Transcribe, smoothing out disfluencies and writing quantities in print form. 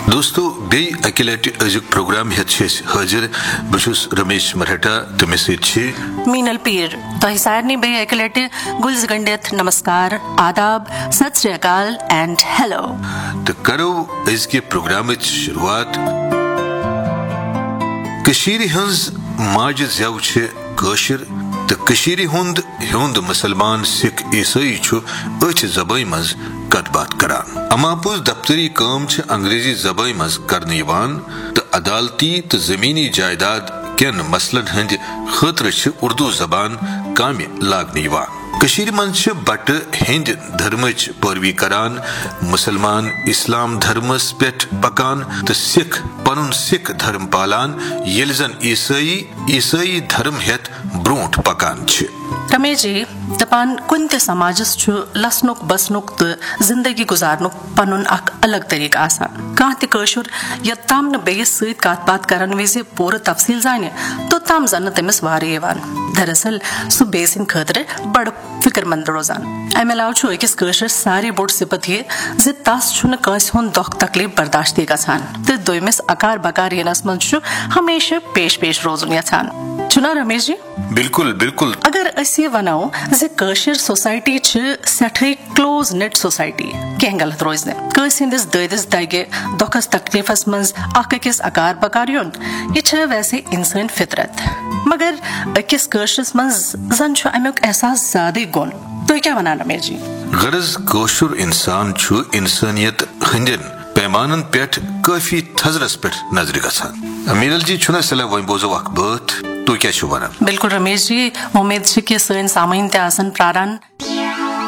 دوستو بی اکہ لٹہ ازیک پروگرام ہیت حاضر بس رمیش مرہٹا تو مے سی مینل پیر تہ سارنی بی اکہ لٹہ گلز گنڈت نمسکار آداب ست سری اکال اینڈ ہیلو تو کرو ازکہ پروگرام شروعات کشیر ہنز ماج زو کاشر تو کشیر ہند مسلمان سکھ عیسائی اتھ زبان مز کت بات کران اما پوز دفتری کام انگریزی زبان مز کرنے تو عدالتی تو زمینی جائیداد کن مسلن ہند خاطر اردو زبان کام لاگنے کشیر مز بٹ ہند دھرمچ پیروی کران مسلمان اسلام دھرمس پہ پکان تو سکھ پن سکھ دھرم پالان یل زن عیسائی دھرم ہت بروٹ پکان رمیش جی دپان کن تہ سماجس لسنک بسنک تو زندگی گزارنک پنن اخ الگ طریقہ آسان کان تہ کاشر یوتام بیس ست کت بات کرن وز پور تفصیل زانہ توتام زن تمس وار دراصل سہ بے سند خاطر بڑ فکر مند روزان امہ علاوہ اکس کاشرس ساری بوڑ صفت یہ زِ تس کنس ہند دکھ تکلیف برداشت گژھان تو دویمس اکار بکار ینس مز ہمیشہ پیش پیش روزن یژھان چھنا رمیش جی؟ بالکل بالکل. اگر اس یہ ونو زِ کاشر سوسائٹی سٹھے کلوز نٹ سوسائٹی کی غلط روز کس ہندس دادس دگہ دکھس تکلیفس مز اخ اکس اکار بکار یون یہ ویسے انسان فطرت مگر اکس کاشرس مز زن امیک احساس زیادہ گون تھی کیا ونان رمیش جی؟ غرض کاشر انسان انسانیت ہندین پیمانن پہ کافی تھزرس پہ نظر گژھان. میرل جی چھنا صلاح وۄنۍ بوزو اکھ بات تو کیا چھو ونان؟ بالکل رمیش جی امید کہ سن سامعین تہ آسن پراران.